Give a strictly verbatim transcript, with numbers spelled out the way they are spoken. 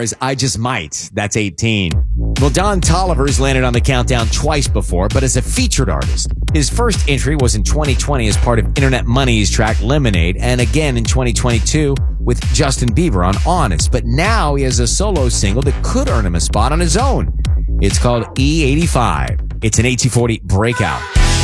Star's I Just Might. That's eighteen. Well, Don Tolliver's landed on the countdown twice before, but as a featured artist. His first entry was in twenty twenty as part of Internet Money's track Lemonade, and again in twenty twenty-two with Justin Bieber on Honest. But now he has a solo single that could earn him a spot on his own. It's called E eighty-five. It's an A T forty breakout.